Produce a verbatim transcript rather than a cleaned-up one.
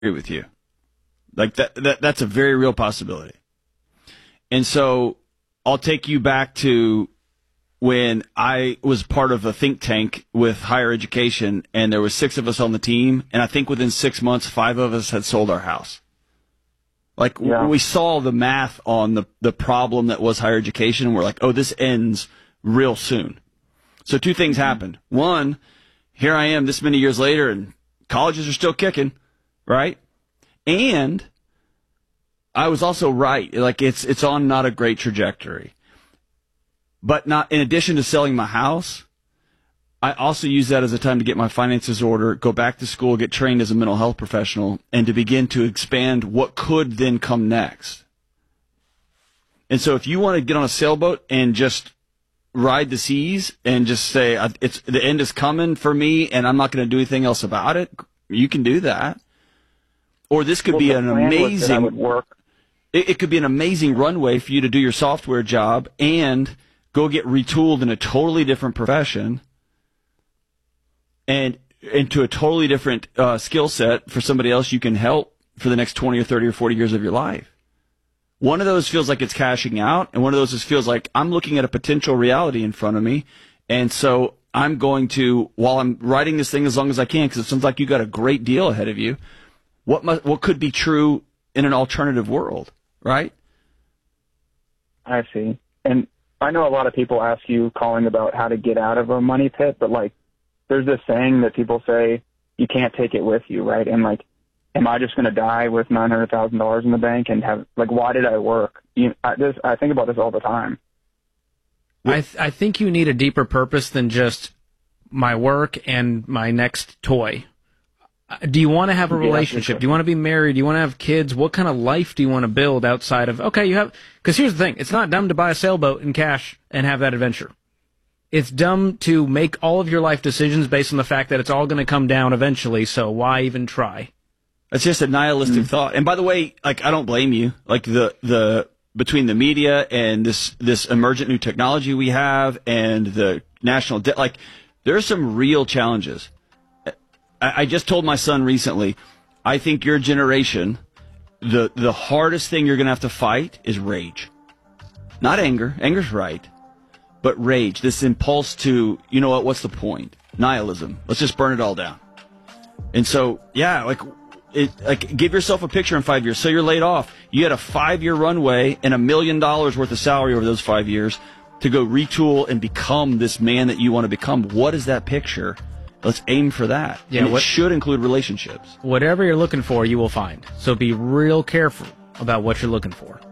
agree with you. Like that, that that's a very real possibility. And so I'll take you back to when I was part of a think tank with higher education, and there was six of us on the team, and I think within six months, five of us had sold our house. Like, yeah. we saw the math on the, the problem that was higher education, and we're like, oh, this ends real soon. So two things mm-hmm. happened. One, here I am this many years later, and colleges are still kicking, right? And I was also right. Like, it's it's on not a great trajectory. But not in addition to selling my house, I also use that as a time to get my finances in order, go back to school, get trained as a mental health professional, and to begin to expand what could then come next. And so if you want to get on a sailboat and just ride the seas and just say, it's the end is coming for me and I'm not going to do anything else about it, you can do that. Or this could well, be an amazing would work. It, it could be an amazing runway for you to do your software job and go get retooled in a totally different profession and into a totally different uh, skill set for somebody else you can help for the next twenty or thirty or forty years of your life. One of those feels like it's cashing out, and one of those just feels like I'm looking at a potential reality in front of me, and so I'm going to, while I'm writing this thing as long as I can, because it sounds like you got a great deal ahead of you, what must, what could be true in an alternative world, right? I see. And I know a lot of people ask you calling about how to get out of a money pit, but like there's this saying that people say you can't take it with you, right? And like, am I just going to die with nine hundred thousand dollars in the bank and have like, why did I work? You, I, this, I think about this all the time. I th- I think you need a deeper purpose than just my work and my next toy. Do you want to have a relationship? Do you want to be married? Do you want to have kids? What kind of life do you want to build outside of, okay, you have, because here's the thing, it's not dumb to buy a sailboat in cash and have that adventure. It's dumb to make all of your life decisions based on the fact that it's all going to come down eventually, so why even try? It's just a nihilistic mm-hmm. thought. And by the way, like, I don't blame you. Like, the, the, between the media and this, this emergent new technology we have and the national debt, like, there are some real challenges. I just told my son recently, I think your generation, the the hardest thing you're going to have to fight is rage. Not anger. Anger's right. But rage. This impulse to, you know what, what's the point? Nihilism. Let's just burn it all down. And so, yeah, like, it, like give yourself a picture in five years. So you're laid off. You had a five-year runway and a million dollars worth of salary over those five years to go retool and become this man that you want to become. What is that picture? Let's aim for that. Yeah, and it what, should include relationships. Whatever you're looking for, you will find. So be real careful about what you're looking for.